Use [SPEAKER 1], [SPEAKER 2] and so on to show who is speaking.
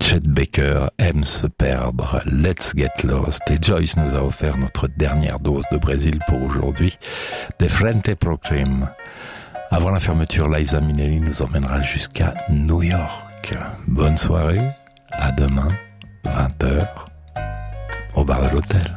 [SPEAKER 1] Chet Baker aime se perdre, Let's Get Lost, et Joyce nous a offert notre dernière dose de Brésil pour aujourd'hui, De Frente pro Crime. Avant la fermeture, Liza Minnelli nous emmènera jusqu'à New York. Bonne soirée, à demain, 20h, au bar de l'hôtel.